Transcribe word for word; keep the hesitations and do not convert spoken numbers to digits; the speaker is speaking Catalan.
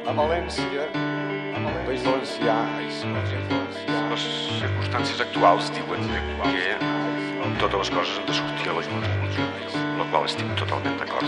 a València, al País Valencià, les circumstàncies actuals diuen que totes les coses han de sortir a la llum, amb la qual estic totalment d'acord.